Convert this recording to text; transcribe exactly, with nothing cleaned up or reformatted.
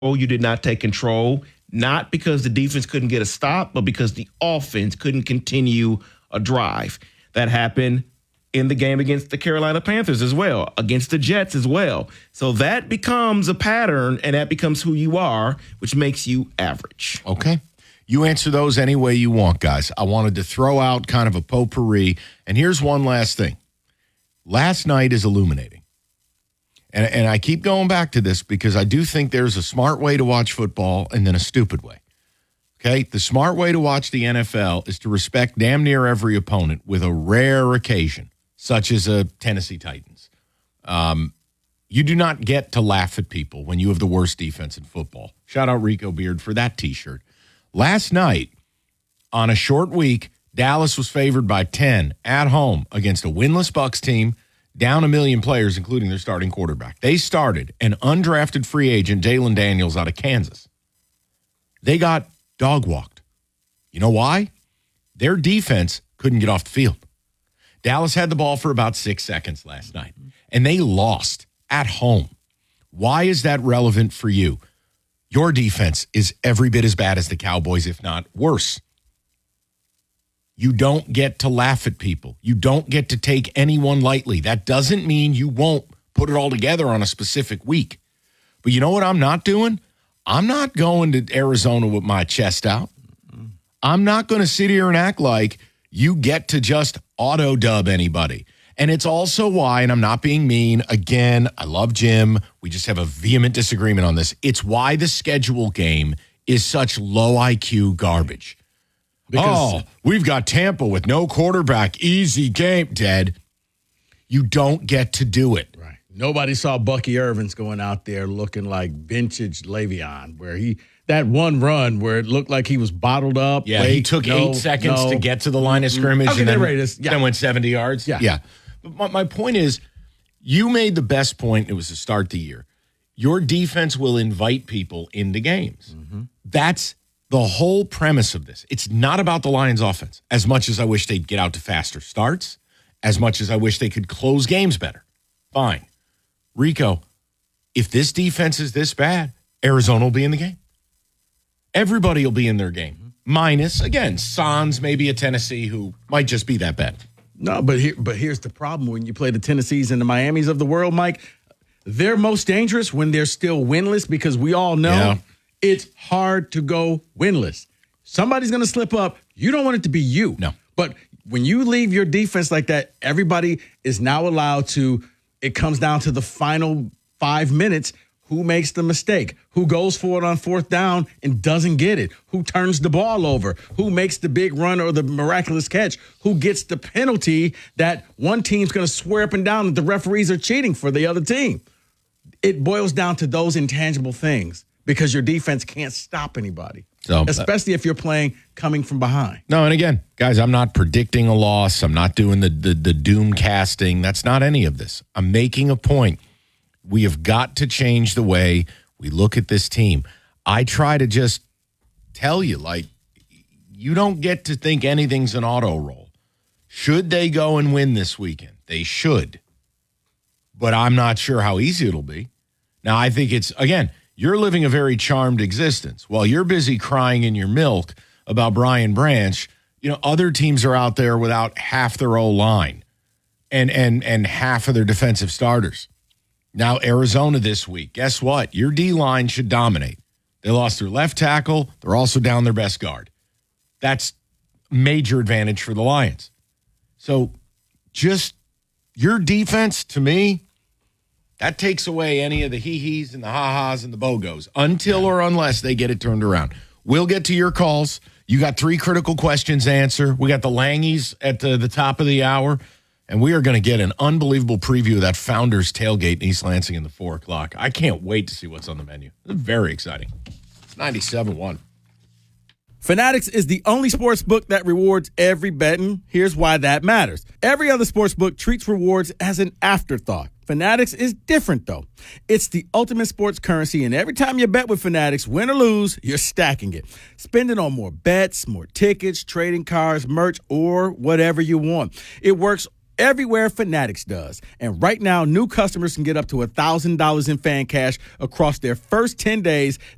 you did not take control, not because the defense couldn't get a stop, but because the offense couldn't continue a drive. That happened in the game against the Carolina Panthers as well, against the Jets as well. So that becomes a pattern, and that becomes who you are, which makes you average. Okay. You answer those any way you want, guys. I wanted to throw out kind of a potpourri. And here's one last thing. Last night is illuminating. And, and I keep going back to this because I do think there's a smart way to watch football and then a stupid way. Okay? The smart way to watch the N F L is to respect damn near every opponent with a rare occasion, such as a Tennessee Titans. Um, you do not get to laugh at people when you have the worst defense in football. Shout out Rico Beard for that T-shirt. Last night, on a short week, Dallas was favored by ten at home against a winless Bucs team, down a million players, including their starting quarterback. They started an undrafted free agent, Jalen Daniels, out of Kansas. They got dog-walked. You know why? Their defense couldn't get off the field. Dallas had the ball for about six seconds last night, and they lost at home. Why is that relevant for you? Your defense is every bit as bad as the Cowboys, if not worse. You don't get to laugh at people. You don't get to take anyone lightly. That doesn't mean you won't put it all together on a specific week. But you know what I'm not doing? I'm not going to Arizona with my chest out. I'm not going to sit here and act like you get to just auto-dub anybody. And it's also why, and I'm not being mean, again, I love Jim. We just have a vehement disagreement on this. It's why the schedule game is such low I Q garbage. Because, oh, we've got Tampa with no quarterback. Easy game, Ted. You don't get to do it. Right. Nobody saw Bucky Irvins going out there looking like vintage Le'Veon, where he that one run where it looked like he was bottled up. Yeah, wait, he took no, eight seconds no. to get to the line of scrimmage Okay, and then, ready to, yeah. then went seventy yards. Yeah. yeah. But my, my point is, you made the best point. It was to start the year. Your defense will invite people into games. Mm-hmm. That's the whole premise of this. It's not about the Lions offense, as much as I wish they'd get out to faster starts, as much as I wish they could close games better. Fine. Rico, if this defense is this bad, Arizona will be in the game. Everybody will be in their game. Minus, again, Sans, maybe a Tennessee who might just be that bad. No, but here, but here's the problem when you play the Tennessees and the Miamis of the world, Mike. They're most dangerous when they're still winless because we all know yeah. it's hard to go winless. Somebody's going to slip up. You don't want it to be you. No. But when you leave your defense like that, everybody is now allowed to, it comes down to the final five minutes. Who makes the mistake? Who goes for it on fourth down and doesn't get it? Who turns the ball over? Who makes the big run or the miraculous catch? Who gets the penalty that one team's going to swear up and down that the referees are cheating for the other team? It boils down to those intangible things because your defense can't stop anybody, so, especially if you're playing coming from behind. No, and again, guys, I'm not predicting a loss. I'm not doing the, the, the doom casting. That's not any of this. I'm making a point. We have got to change the way we look at this team. I try to just tell you, like, you don't get to think anything's an auto roll. Should they go and win this weekend? They should. But I'm not sure how easy it'll be. Now, I think it's, again, you're living a very charmed existence. While you're busy crying in your milk about Brian Branch, you know, other teams are out there without half their O-line and and and half of their defensive starters. Now, Arizona this week, guess what? Your D-line should dominate. They lost their left tackle. They're also down their best guard. That's major advantage for the Lions. So just your defense, to me, that takes away any of the hee-hees and the ha-has and the bogos until or unless they get it turned around. We'll get to your calls. You got three critical questions to answer. We got the Langies at the, the top of the hour. And we are going to get an unbelievable preview of that Founders Tailgate in East Lansing in the four o'clock. I can't wait to see what's on the menu. It's very exciting. It's ninety-seven one. Fanatics is the only sports book that rewards every betting. Here's why that matters. Every other sports book treats rewards as an afterthought. Fanatics is different, though. It's the ultimate sports currency, and every time you bet with Fanatics, win or lose, you're stacking it. Spend it on more bets, more tickets, trading cards, merch, or whatever you want. It works everywhere Fanatics does. And right now, new customers can get up to one thousand dollars in fan cash across their first ten days.